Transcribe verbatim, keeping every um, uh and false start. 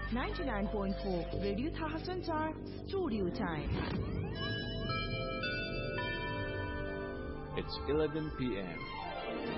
ninety-nine point four Radio Thaha Sanchar Studio Time. It's eleven p m